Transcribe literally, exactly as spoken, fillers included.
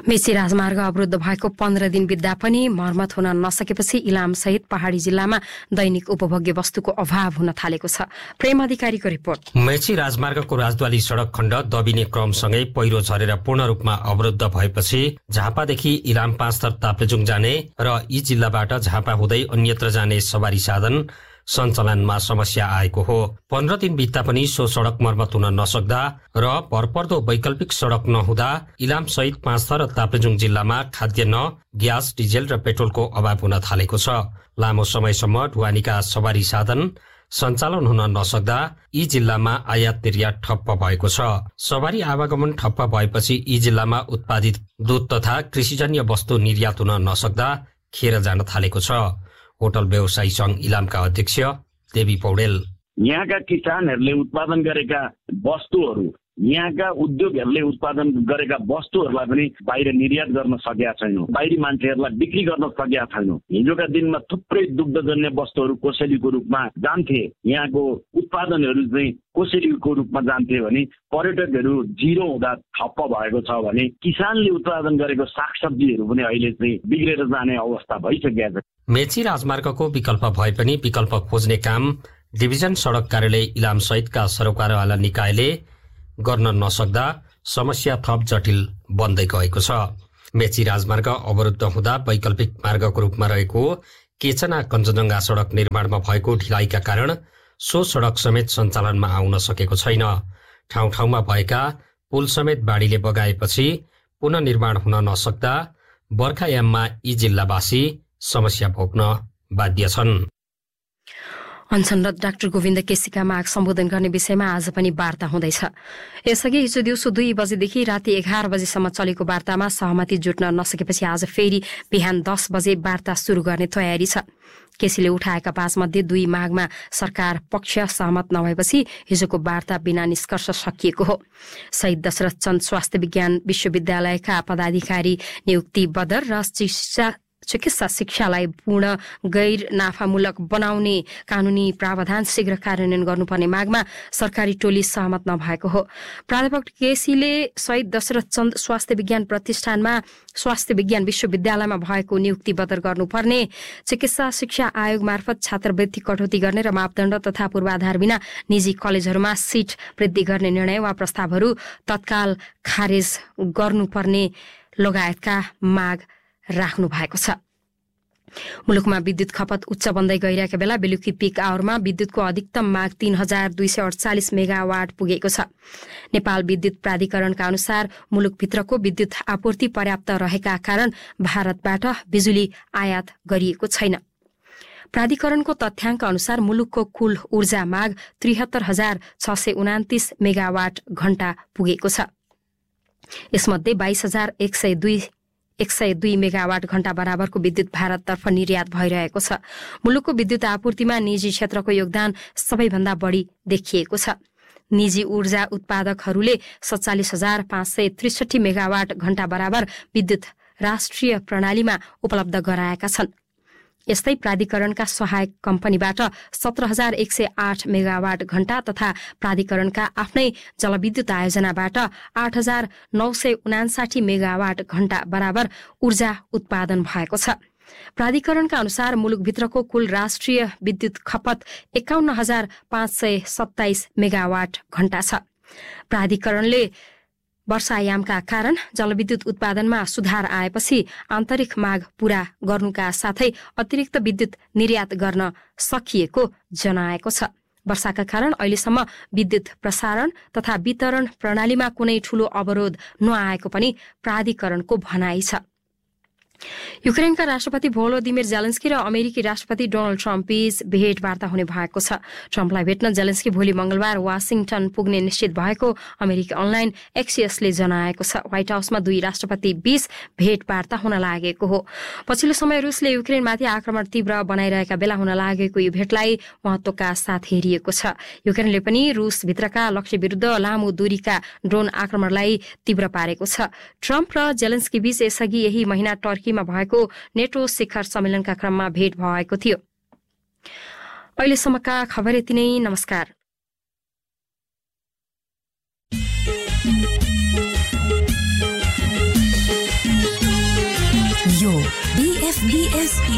मेची राजमार्ग अवरुद्ध भएको पन्ध्र दिन बित्दा पनि मर्मत हुन नसकेपछि इलाम सहित पहाड़ी जिल्लामा दैनिक उपभोग्य वस्तुको अभाव हुन थालेको छ। प्रेम अधिकारीको रिपोर्ट। मेची राजमार्गको राजद्वारी सड़क खण्ड दबिने क्रमसँगै पहिरो झरेर पूर्ण रूपमा अवरुद्ध भएपछि झापादेखि इलाम पाँचथर ताप्लेजुङ जाने र यी जिल्लाबाट झापा हुँदै अन्यत्र जाने सवारी साधन सञ्चालनमा समस्या आएको हो। पन्ध्र दिन बित्दा पनि सो सड़क मर्मत हुन नसक्दा र भरपर्दो वैकल्पिक सड़क नहुँदा इलाम सहित पाँचथर र ताप्लेजुङ जिल्लामा खाद्यान्न, ग्यास, डिजेल र पेट्रोलको अभाव हुन थालेको छ। लामो समयसम्म ढुवानीका सवारी साधन सञ्चालन हुन नसक्दा यी जिल्लामा आयात निर्यात ठप्प भएको छ। सवारी आवागमन ठप्प भएपछि यी जिल्लामा उत्पादित दूध तथा कृषिजन्य वस्तु निर्यात हुन नसक्दा खेर जान थालेको छ। होटल व्यवसायी संघ इलामका अध्यक्ष देवी पौडेल। यहाँका किसानहरूले उत्पादन गरेका वस्तुहरू, यहाँका उद्योगहरूले उत्पादन गरेका वस्तुहरूलाई पनि बाहिर निर्यात गर्न सकेका छैनौँ, बाहिरी मान्छेहरूलाई बिक्री गर्न सकेका छैनौँ। हिजोका दिनमा थुप्रै दुग्धजन्य वस्तुहरू कोसेलीको रूपमा जान्थे, यहाँको उत्पादनहरू चाहिँ कोसेलीको रूपमा जान्थे भने पर्यटकहरू जिरो हुँदा ठप्प भएको छ भने किसानले उत्पादन गरेको सागसब्जीहरू पनि अहिले चाहिँ बिग्रेर जाने अवस्था भइसकेको छ। मेची राजमार्गको विकल्प भए पनि विकल्प खोज्ने काम डिभिजन सड़क कार्यालय इलाम सहितका सरोकारवाला निकायले गर्न नसक्दा समस्या थप जटिल बन्दै गएको छ। मेची राजमार्ग अवरुद्ध हुँदा वैकल्पिक मार्गको रूपमा रहेको केचना कञ्चनजङ्घा सड़क निर्माणमा भएको ढिलाइका कारण सो सड़क समेत सञ्चालनमा आउन सकेको छैन। ठाउँ ठाउँमा भएका पुल समेत बाढीले बगाएपछि पुनः निर्माण हुन नसक्दा बर्खायाममा यी जिल्लावासी समस्या भोग्न बाध्य छन्। अनसनरत डाक्टर गोविन्द केसीका माग सम्बोधन गर्ने विषयमा आज पनि वार्ता हुँदैछ। यसअघि हिजो दिउँसो दुई बजेदेखि राति एघार बजेसम्म चलेको वार्तामा सहमति जुट्न नसकेपछि आज फेरि बिहान दस बजे वार्ता शुरू गर्ने तयारी छ। केसीले उठाएका पाँच मध्ये दुई मागमा सरकार पक्ष सहमत नभएपछि हिजोको वार्ता बिना निष्कर्ष सकिएको हो। शहीद दशरथ चन्द स्वास्थ्य विज्ञान विश्वविद्यालयका पदाधिकारी नियुक्ति बदर र चिकित्सा चिकित्सा शिक्षालाई पूर्ण गैर नाफामूलक बनाउने कानूनी प्रावधान शीघ्र कार्यान्वयन गर्नुपर्ने मागमा सरकारी टोली सहमत नभएको हो। प्राध्यापक केसीले शहीद दशरथ चन्द स्वास्थ्य विज्ञान प्रतिष्ठानमा स्वास्थ्य विज्ञान विश्वविद्यालयमा भएको नियुक्ति बदर गर्नुपर्ने, चिकित्सा शिक्षा आयोग मार्फत छात्रवृत्ति कटौती गर्ने र मापदण्ड तथा पूर्वाधार बिना निजी कलेजहरूमा सीट वृद्धि गर्ने निर्णय वा प्रस्तावहरू तत्काल खारेज गर्नुपर्ने लगायतका माग राख्नु भएको छ। मुलुकमा विद्युत खपत उच्च बन्दै गइरहेका बेला बेलुकी पिक आवरमा विद्युतको अधिकतम माग तीन हजार दुई सय अडचालिस मेगावाट पुगेको छ। नेपाल विद्युत प्राधिकरणका अनुसार मुलुकभित्रको विद्युत आपूर्ति पर्याप्त रहेका कारण भारतबाट बिजुली आयात गरिएको छैन। प्राधिकरणको तथ्याङ्क अनुसार मुलुकको कुल ऊर्जा माग त्रिहत्तर हजार छ सय उनातिस मेगावाट घण्टा पुगेको छ। यसमध्ये बाइस हजार एक सय दुई एक सय दुई मेगावाट घण्टा बराबरको विद्युत भारततर्फ निर्यात भइरहेको छ। मुलुकको विद्युत आपूर्तिमा निजी क्षेत्रको योगदान सबैभन्दा बढी देखिएको छ। निजी ऊर्जा उत्पादकहरूले सत्तालिस हजार पाँच सय त्रिसठी मेगावाट घण्टा बराबर विद्युत राष्ट्रिय प्रणालीमा उपलब्ध गराएका छन्। यस्तै प्राधिकरणका सहायक कम्पनीबाट सत्र हजार एक सय आठ मेगावाट घण्टा तथा प्राधिकरणका आफ्नै जलविद्युत आयोजनाबाट आठ हजार नौ सय उनासाठी मेगावाट घण्टा बराबर ऊर्जा उत्पादन भएको छ। प्राधिकरणका अनुसार मुलुकभित्रको कुल राष्ट्रिय विद्युत खपत एकाउन्न हजार पाँच सय सत्ताइस मेगावाट घण्टा छ। प्राधिकरणले वर्षायामका कारण जलविद्युत उत्पादनमा सुधार आएपछि आन्तरिक माग पूरा गर्नुका साथै अतिरिक्त विद्युत निर्यात गर्न सकिएको जनाएको छ। वर्षाका कारण अहिलेसम्म विद्युत प्रसारण तथा वितरण प्रणालीमा कुनै ठूलो अवरोध नआएको पनि प्राधिकरणको भनाइ छ। युक्रेनका राष्ट्रपति भोलोदिमिर जेलेन्स्की र अमेरिकी राष्ट्रपति डोनाल्ड ट्रम्प बीच भेटवार्ता हुने भएको छ। ट्रम्पलाई भेट्न जेलेन्स्की भोलि मंगलबार वाशिंगटन पुग्ने निश्चित भएको अमेरिकी अनलाइन एक्सियसले जनाएको छ। व्हाइट हाउसमा दुई राष्ट्रपति बीच भेटवार्ता हुन लागेको हो। पछिल्लो समय रुसले युक्रेनमाथि आक्रमण तीव्र बनाइरहेका बेला हुन लागेको यो भेटलाई महत्वका साथ हेरिएको छ। युक्रेनले पनि रुसभित्रका लक्ष्य विरुद्ध लामो दूरीका ड्रोन आक्रमणलाई तीव्र पारेको छ। ट्रम्प र जेलेन्स्की बीच यसअघि यही महिना टर्की मा भएको नेटो शिखर सम्मेलनका क्रममा भेट भएको थियो। अहिलेसम्मका खबर यति नै। नमस्कार। बिएफबीएस